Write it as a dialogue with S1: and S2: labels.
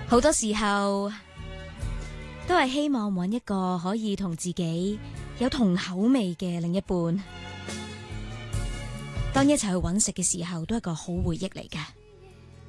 S1: 好多時候都係希望揾一個可以同自己有同口味嘅另一半，當一齊去揾食嘅時候，都係個好回憶嚟㗎。